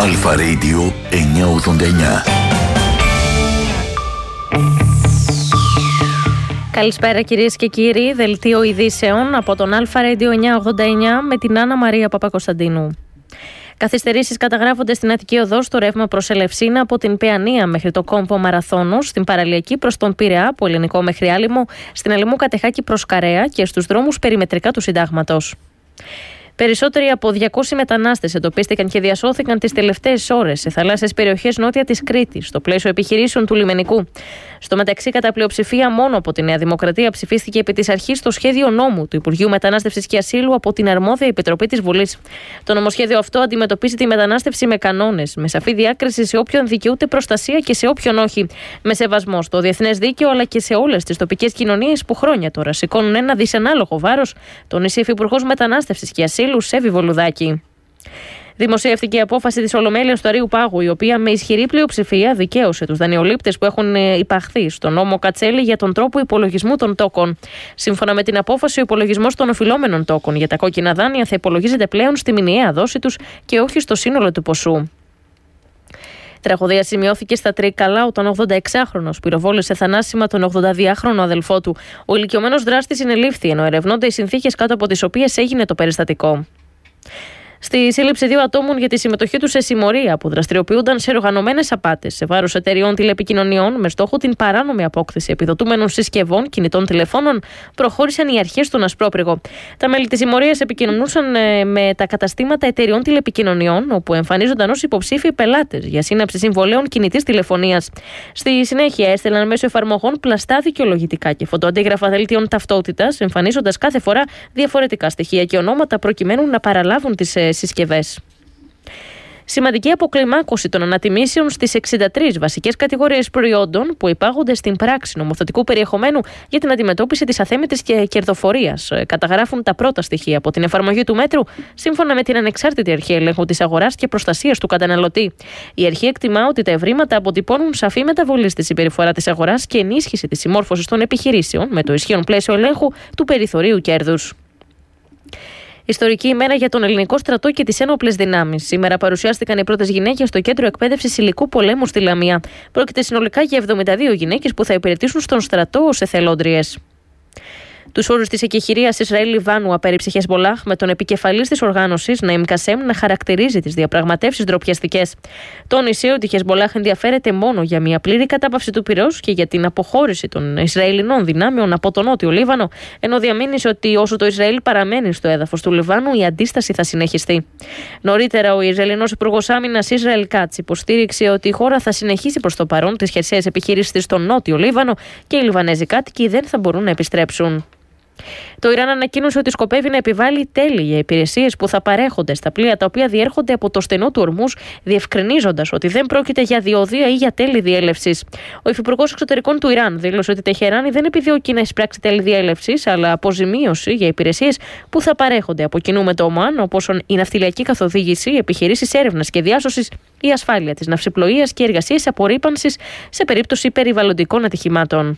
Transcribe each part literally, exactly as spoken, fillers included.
Αλφα Radio εννιακόσια ογδόντα εννιά. Καλησπέρα κυρίες και κύριοι, δελτίο ειδήσεων από τον Αλφα Radio εννιακόσια ογδόντα εννιά με την Άννα Μαρία Παπακοσταντίνου. Καθυστερήσεις καταγράφονται στην Αττική Οδό στο ρεύμα προς Ελευσίνα από την Παιανία μέχρι το κόμβο Μαραθώνος, στην παραλιακή προς τον Πειραιά από Ελληνικό μέχρι Άλυμο, στην Αλυμού Κατεχάκη προς Καρέα και στους δρόμους περιμετρικά του Συντάγματος. Περισσότεροι από διακόσιοι μετανάστες εντοπίστηκαν και διασώθηκαν τις τελευταίες ώρες σε θαλάσσιες περιοχές νότια της Κρήτης, στο πλαίσιο επιχειρήσεων του λιμενικού. Στο μεταξύ, κατά πλειοψηφία μόνο από τη Νέα Δημοκρατία ψηφίστηκε επί της αρχής το σχέδιο νόμου του Υπουργείου Μετανάστευσης και Ασύλου από την αρμόδια Επιτροπή της Βουλής. Το νομοσχέδιο αυτό αντιμετωπίζει τη μετανάστευση με κανόνες, με σαφή διάκριση σε όποιον δικαιούται προστασία και σε όποιον όχι, με σεβασμό στο διεθνές δίκαιο αλλά και σε όλες τις τοπικές κοινωνίες που χρόνια τώρα σηκώνουν ένα δυσανάλογο βάρος, τόνισε η Υφυπουργός Μετανάστευσης και Ασύλου, Σέβη Βολουδάκη. Δημοσιεύτηκε η απόφαση της Ολομέλειας του Αρείου Πάγου, η οποία με ισχυρή πλειοψηφία δικαίωσε τους δανειολήπτες που έχουν υπαχθεί στον νόμο Κατσέλη για τον τρόπο υπολογισμού των τόκων. Σύμφωνα με την απόφαση, ο υπολογισμός των οφειλόμενων τόκων για τα κόκκινα δάνεια θα υπολογίζεται πλέον στη μηνιαία δόση τους και όχι στο σύνολο του ποσού. Τραγωδία σημειώθηκε στα Τρίκαλα όταν ο ογδονταεξάχρονος πυροβόλησε θανάσιμα τον ογδονταδυάχρονο αδελφό του. Ο ηλικιωμένος δράστης συνελήφθη, ενώ ερευνώνται οι συνθήκες κάτω από τις οποίες έγινε το περιστατικό. Στη σύλληψη δύο ατόμων για τη συμμετοχή τους σε συμμορία που δραστηριοποιούνταν σε οργανωμένες απάτες σε βάρος εταιριών τηλεπικοινωνιών με στόχο την παράνομη απόκτηση επιδοτούμενων συσκευών κινητών τηλεφώνων, προχώρησαν οι αρχές στον Ασπρόπυργο. Τα μέλη της συμμορίας επικοινωνούσαν με τα καταστήματα εταιριών τηλεπικοινωνιών, όπου εμφανίζονταν ως υποψήφιοι πελάτες για σύναψη συμβολέων κινητής τηλεφωνίας. Στη συνέχεια έστελναν μέσω εφαρμογών πλαστά δικαιολογητικά και φωτοαντίγραφα δελτίων ταυτότητας, εμφανίζοντας κάθε φορά διαφορετικά στοιχεία και ονόματα προκειμένου να παραλάβουν τις συσκευές. Σημαντική αποκλιμάκωση των ανατιμήσεων στις εξήντα τρεις βασικές κατηγορίες προϊόντων που υπάγονται στην πράξη νομοθετικού περιεχομένου για την αντιμετώπιση της αθέμητης και κερδοφορίας. Καταγράφουν τα πρώτα στοιχεία από την εφαρμογή του μέτρου, σύμφωνα με την Ανεξάρτητη Αρχή Ελέγχου της Αγοράς και Προστασίας του Καταναλωτή. Η αρχή εκτιμά ότι τα ευρήματα αποτυπώνουν σαφή μεταβολή στη συμπεριφορά της αγοράς και ενίσχυση της συμμόρφωσης των επιχειρήσεων με το ισχύον πλαίσιο ελέγχου του περιθωρίου κέρδους. Ιστορική ημέρα για τον ελληνικό στρατό και τις ένοπλες δυνάμεις. Σήμερα παρουσιάστηκαν οι πρώτες γυναίκες στο κέντρο εκπαίδευσης υλικού πολέμου στη Λαμία. Πρόκειται συνολικά για εβδομήντα δύο γυναίκες που θα υπηρετήσουν στον στρατό ως εθελόντριες. Τους όρους της εκεχηρίας Ισραήλ-Λιβάνου απέρριψε η Χεσμπολάχ, με τον επικεφαλής της οργάνωσης, Ναΐμ Κασέμ, να χαρακτηρίζει τις διαπραγματεύσεις ντροπιαστικές. Τόνισε ότι η Χεσμπολάχ ενδιαφέρεται μόνο για μια πλήρη κατάπαυση του πυρός και για την αποχώρηση των Ισραηλινών δυνάμεων από τον Νότιο Λίβανο, ενώ διαμήνυσε ότι όσο το Ισραήλ παραμένει στο έδαφος του Λιβάνου, η αντίσταση θα συνεχιστεί. Νωρίτερα, ο Ισραηλινός Υπουργός Άμυνας Ισραήλ Κάτς υποστήριξε ότι η χώρα θα συνεχίσει προς το παρόν τις χερσαίες επιχειρήσεις της στον Νότιο Λίβανο και οι Λιβανέζοι κάτοικοι δεν θα μπορούν να επιστρέψουν. Το Ιράν ανακοίνωσε ότι σκοπεύει να επιβάλλει τέλη για υπηρεσίες που θα παρέχονται στα πλοία τα οποία διέρχονται από το στενό του Ορμούζ, διευκρινίζοντας ότι δεν πρόκειται για διοδία ή για τέλη διέλευσης. Ο Υφυπουργός Εξωτερικών του Ιράν δήλωσε ότι η Τεχεράνη δεν επιδιώκει να εισπράξει τέλη διέλευσης, αλλά αποζημίωση για υπηρεσίες που θα παρέχονται από κοινού με το Ομάν, όπως η ναυτιλιακή καθοδήγηση, επιχειρήσεις έρευνας και διάσωσης, η ασφάλεια της ναυσιπλοείας και εργασίες απορρίπανσης σε περίπτωση περιβαλλοντικών ατυχημάτων.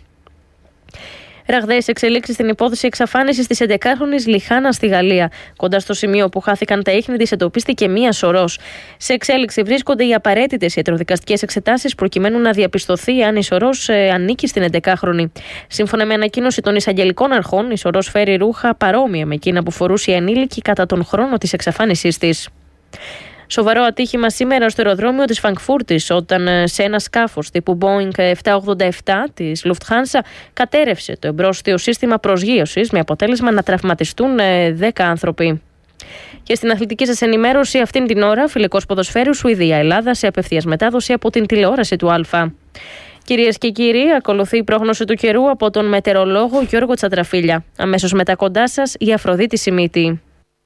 Ραγδαίες εξελίξεις στην υπόθεση εξαφάνισης της έντεκάχρονης Λιχάνα στη Γαλλία. Κοντά στο σημείο που χάθηκαν τα ίχνη της εντοπίστηκε μία σωρός. Σε εξέλιξη βρίσκονται οι απαραίτητες ιατροδικαστικές εξετάσεις προκειμένου να διαπιστωθεί αν η σωρός ε, ανήκει στην έντεκάχρονη. Σύμφωνα με ανακοίνωση των εισαγγελικών αρχών, η σωρός φέρει ρούχα παρόμοια με εκείνα που φορούσε η ενήλικη κατά τον χρόνο της εξαφάνισής της. Σοβαρό ατύχημα σήμερα στο αεροδρόμιο της Φραγκφούρτης, όταν σε ένα σκάφος τύπου Boeing επτακόσια ογδόντα επτά της Lufthansa κατέρευσε το εμπρόστιο σύστημα προσγείωσης, με αποτέλεσμα να τραυματιστούν δέκα άνθρωποι. Και στην αθλητική σας ενημέρωση, αυτήν την ώρα, φιλικός ποδοσφαίρου Σουηδία-Ελλάδα σε απευθείας μετάδοση από την τηλεόραση του Α. Κυρίες και κύριοι, ακολουθεί η πρόγνωση του καιρού από τον μετεωρολόγο Γιώργο Τσαντραφίλια. Αμέσως μετά κοντά σας η Αφροδίτη Σιμίτη.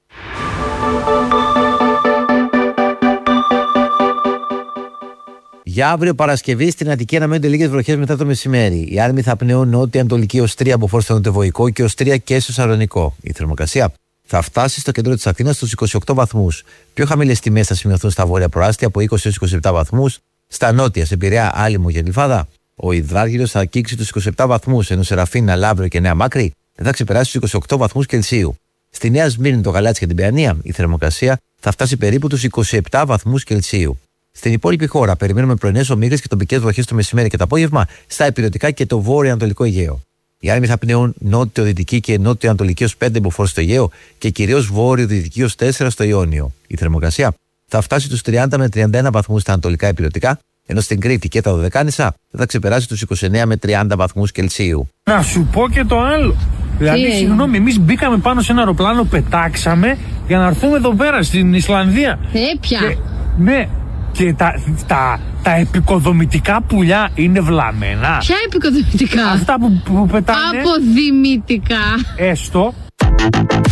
Για αύριο Παρασκευή στην Αττική αναμένονται λίγες βροχές μετά το μεσημέρι. Οι άνεμοι θα πνέουν νότια-ανατολική ως τρία από φόρτο στο νοτιοβοϊκό και ως τρία και στο Σαλονικό. Η θερμοκρασία θα φτάσει στο κέντρο της Αθήνας στους είκοσι οκτώ βαθμούς. Πιο χαμηλές τιμές θα σημειωθούν στα βόρεια προάστια από είκοσι έως είκοσι επτά βαθμούς. Στα νότια, σε Πειραιά, Άλυμο και Γλυφάδα, ο υδράργυρος θα αγγίξει τους είκοσι επτά βαθμούς, ενώ σε Ραφίνα, Λαύριο και Νέα Μάκρη δεν θα ξεπεράσει τους είκοσι οκτώ βαθμούς Κελσίου. Στη Νέα Σμύρνη, το Γαλάτσι και την Παιανία, η θερμοκρασία θα φτάσει περίπου τους είκοσι επτά βαθμούς Κελσίου. Στην υπόλοιπη χώρα περιμένουμε πρωινές ομίγρες και τοπικές βροχές το μεσημέρι και το απόγευμα στα υπηρετικά και το βόρειο-ανατολικό Αιγαίο. Οι άνεμοι θα πνέουν νότιο-δυτική και νότιο-ανατολική ως πέντε μποφόρ στο Αιγαίο και κυρίως βόρειο-δυτική ως τέσσερα στο Ιόνιο. Η θερμοκρασία θα φτάσει τους τριάντα με τριάντα ένα βαθμούς στα ανατολικά υπηρετικά, ενώ στην Κρήτη και τα Δωδεκάνησα θα ξεπεράσει τους είκοσι εννέα με τριάντα βαθμούς Κελσίου. Να σου πω και το άλλο. Δηλαδή, συγγνώμη, εμείς μπήκαμε πάνω σε ένα αεροπλάνο, πετάξαμε για να έρθουμε εδώ πέρα στην Ισλανδία. Ε, πια. Και, ναι, και τα, τα, τα επικοδομητικά πουλιά είναι βλαμμένα. Ποια επικοδομητικά? Αυτά που, που πετάνε. Αποδημητικά. Έστω.